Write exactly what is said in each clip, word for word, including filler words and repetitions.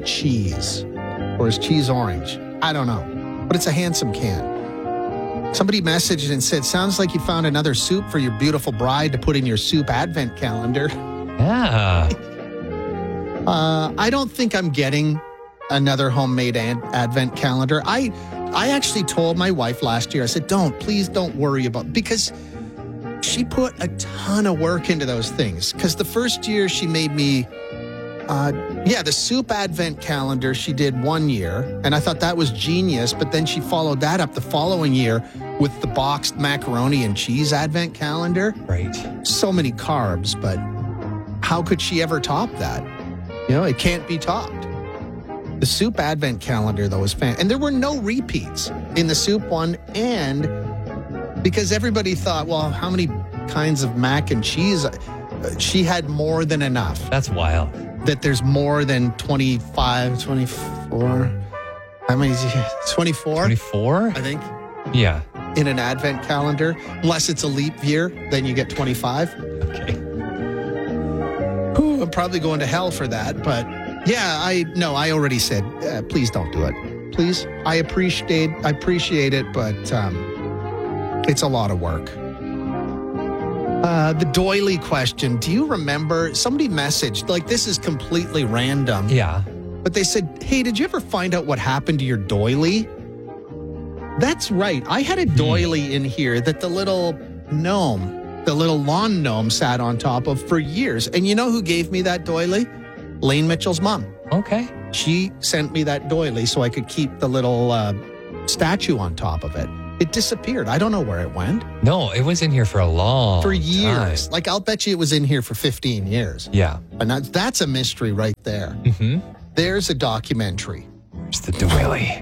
cheese. Or is cheese orange? I don't know. But it's a handsome can. Somebody messaged and said, sounds like you found another soup for your beautiful bride to put in your soup advent calendar. Yeah. Uh, I don't think I'm getting another homemade ad- advent calendar. I I actually told my wife last year, I said, don't, please don't worry about, because she put a ton of work into those things. Because the first year she made me, uh, yeah, the soup advent calendar she did one year. And I thought that was genius. But then she followed that up the following year with the boxed macaroni and cheese advent calendar. Right. So many carbs, but how could she ever top that? You know, it can't be topped. The soup advent calendar, though, was fan. And there were no repeats in the soup one. And because everybody thought, well, how many kinds of mac and cheese? She had more than enough. That's wild. That there's more than twenty-five, twenty-four. How many? twenty-four? twenty-four? I think. Yeah. In an advent calendar. Unless it's a leap year, then you get twenty-five. Okay. Ooh, I'm probably going to hell for that, but yeah, I no, I already said, uh, please don't do it. Please. I appreciate I appreciate it, but um, it's a lot of work. Uh, the doily question. Do you remember somebody messaged, like this is completely random. Yeah. But they said, hey, did you ever find out what happened to your doily? That's right. I had a doily in here that the little gnome, the little lawn gnome sat on top of for years. And you know who gave me that doily? Lane Mitchell's mom. Okay. She sent me that doily so I could keep the little uh, statue on top of it. It disappeared. I don't know where it went. No, it was in here for a long For years. time. Like, I'll bet you it was in here for fifteen years. Yeah. And that, that's a mystery right there. Mm-hmm. There's a documentary. Where's the doily?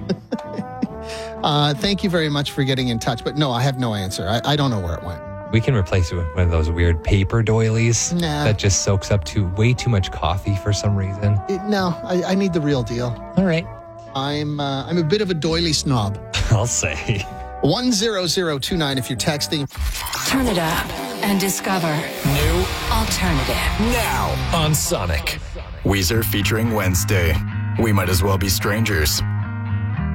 Uh, thank you very much for getting in touch. But no, I have no answer. I, I don't know where it went. We can replace it with one of those weird paper doilies Nah. that just soaks up to way too much coffee for some reason. It, no, I, I need the real deal. All right. I'm uh, I'm a bit of a doily snob. I'll say. one zero zero two nine if you're texting. Turn it up and discover New alternative. now on Sonic. Weezer featuring Wednesday. We Might As Well Be Strangers.